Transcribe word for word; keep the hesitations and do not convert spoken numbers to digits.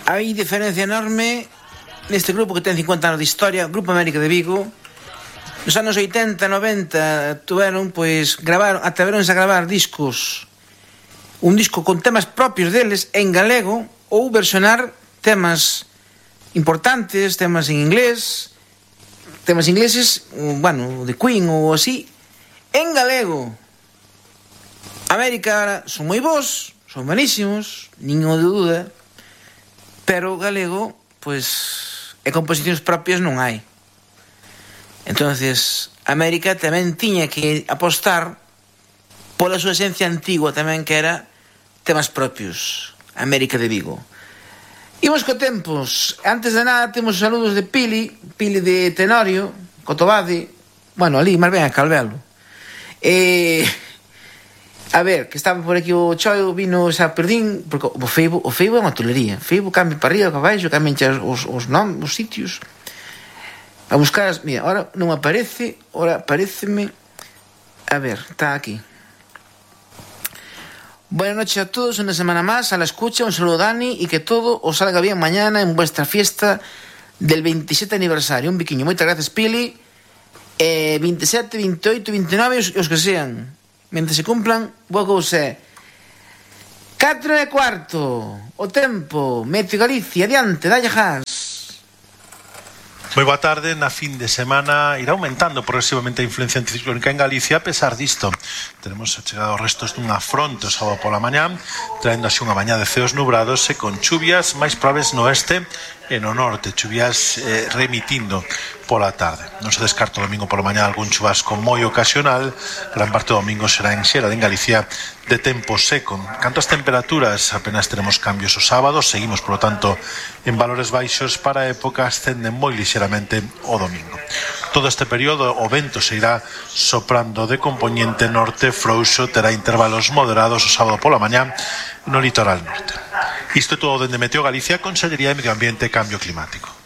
hai diferencia enorme neste grupo que ten cincuenta anos de historia, Grupo América de Vigo. Nos anos oitenta, noventa tuveron, pois, gravaron, atreveronse a gravar discos, un disco con temas propios deles en galego, ou versionar temas importantes, temas en inglés, temas ingleses, bueno, de Queen ou así, en galego. América son moi bons, son buenísimos, ninguno de dúda, pero galego, pois, e composicións propias non hai. Entonces, América tamén tiña que apostar pola súa esencia antigua tamén, que era temas propios. América de Vigo. Imos co tempos. Antes de nada temos os saludos de Pili, Pili de Tenorio, Cotobade, bueno, ali, máis ben a Calvelo. E... A ver, que estaba por aquí o Choio, vino xa perdín, porque o Facebook, o Facebook é unha tulería. O Facebook cambia para arriba, para baixo, cambia os, os nomes, os sitios. A buscar, as, mira, ahora non aparece, ahora apareceme. A ver, está aquí. Buenas noches a todos, una semana más a la escucha, un saludo Dani, y que todo os salga bien mañana en vuestra fiesta del veintisiete aniversario. Un biquiño, moitas gracias Pili. eh, veintisiete, veintiocho, veintinueve os, os que sean, mientras se cumplan, boa cousa. catro e cuarto o tempo, Meteo Galicia, adiante, dalle gas. Moi boa tarde. Na fin de semana irá aumentando progresivamente a influencia anticiclónica en Galicia. A pesar disto, tenemos chegado os restos dunha fronte o sábado pola mañá, traendo así unha mañá de ceos nubrados e con chuvias máis probables no oeste e no norte, chuvias eh, remitindo pola tarde. Non se descarta o domingo pola mañá algún chubasco moi ocasional. Gran parte do domingo será en xeral en Galicia de tempo seco. Canto ás temperaturas, apenas tenemos cambios o sábado, seguimos, por lo tanto, en valores baixos. Para a época ascenden moi lixeramente o domingo. Todo este período o vento se irá soprando de componente norte frouxo, terá intervalos moderados o sábado pola mañá no litoral norte. Isto é todo dende Meteo Galicia, Consellería de Medio Ambiente e Cambio Climático.